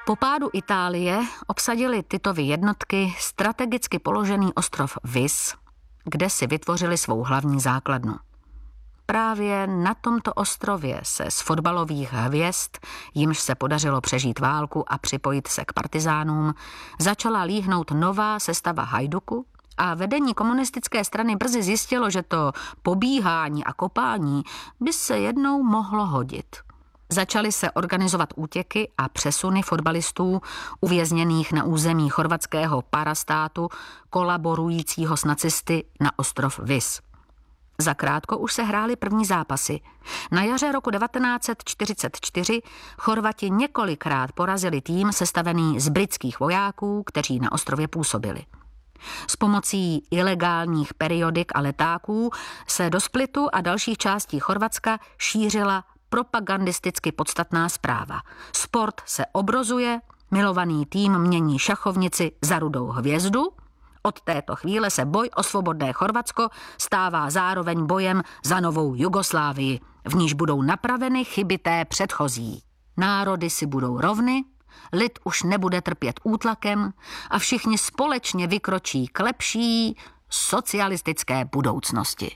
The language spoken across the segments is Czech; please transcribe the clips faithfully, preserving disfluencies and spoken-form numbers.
Po pádu Itálie obsadili Titovy jednotky strategicky položený ostrov Vis, kde si vytvořili svou hlavní základnu. Právě na tomto ostrově se z fotbalových hvězd, jimž se podařilo přežít válku a připojit se k partizánům, začala líhnout nová sestava Hajduku a vedení komunistické strany brzy zjistilo, že to pobíhání a kopání by se jednou mohlo hodit. Začaly se organizovat útěky a přesuny fotbalistů uvězněných na území chorvatského parastátu kolaborujícího s nacisty na ostrov Vis. Zakrátko už se hrály první zápasy. Na jaře roku devatenáct set čtyřicet čtyři Chorvati několikrát porazili tým sestavený z britských vojáků, kteří na ostrově působili. S pomocí ilegálních periodik a letáků se do Splitu a dalších částí Chorvatska šířila propagandisticky podstatná zpráva. Sport se obrozuje, milovaný tým mění šachovnici za rudou hvězdu. Od této chvíle se boj o svobodné Chorvatsko stává zároveň bojem za novou Jugoslávii, v níž budou napraveny chyby té předchozí. Národy si budou rovny, lid už nebude trpět útlakem a všichni společně vykročí k lepší socialistické budoucnosti.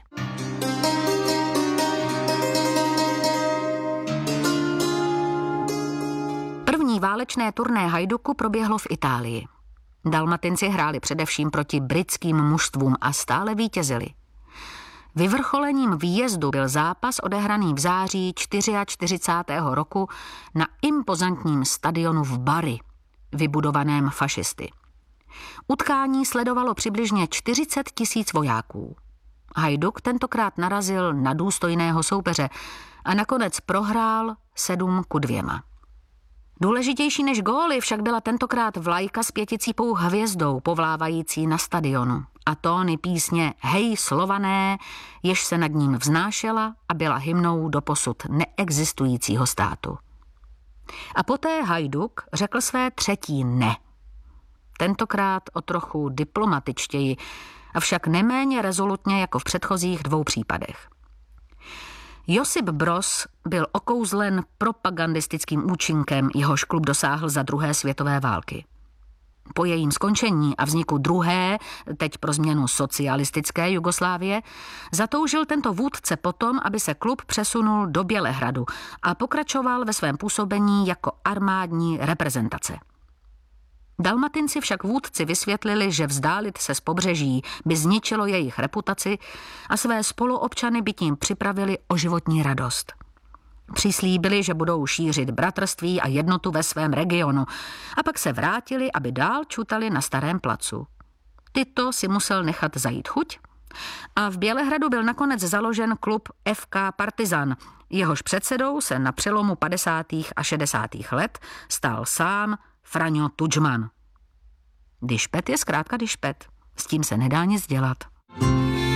První válečné turné Hajduku proběhlo v Itálii. Dalmatinci hráli především proti britským mužstvům a stále vítězili. Vyvrcholením výjezdu byl zápas odehraný v září čtyřicátého čtvrtého roku na impozantním stadionu v Bari, vybudovaném fašisty. Utkání sledovalo přibližně čtyřicet tisíc vojáků. Hajduk tentokrát narazil na důstojného soupeře a nakonec prohrál sedm ku dvěma. Důležitější než góly však byla tentokrát vlajka s pěticípou hvězdou povlávající na stadionu a tóny písně Hej Slované, jež se nad ním vznášela a byla hymnou doposud neexistujícího státu. A poté Hajduk řekl své třetí ne. Tentokrát o trochu diplomatičtěji, avšak neméně rezolutně jako v předchozích dvou případech. Josip Broz byl okouzlen propagandistickým účinkem, jehož klub dosáhl za druhé světové války. Po jejím skončení a vzniku druhé, teď pro změnu socialistické Jugoslávie, zatoužil tento vůdce potom, aby se klub přesunul do Bělehradu a pokračoval ve svém působení jako armádní reprezentace. Dalmatinci však vůdci vysvětlili, že vzdálit se z pobřeží by zničilo jejich reputaci a své spoluobčany by tím připravili o životní radost. Přislíbili, že budou šířit bratrství a jednotu ve svém regionu a pak se vrátili, aby dál čutali na Starém placu. Tito si musel nechat zajít chuť a v Bělehradu byl nakonec založen klub F K Partizan. Jehož předsedou se na přelomu padesátých a šedesátých let stal sám Franjo Tudžman. Dišpet je zkrátka dišpet. S tím se nedá nic dělat.